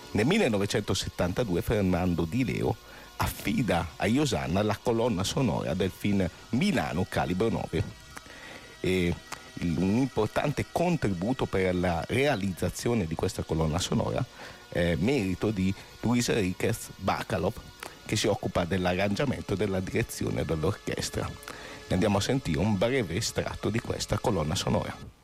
Nel 1972 Fernando Di Leo affida a Iosanna la colonna sonora del film Milano Calibro 9. E un importante contributo per la realizzazione di questa colonna sonora è merito di Luis Enriquez Bacalov, che si occupa dell'arrangiamento e della direzione dell'orchestra. Andiamo a sentire un breve estratto di questa colonna sonora.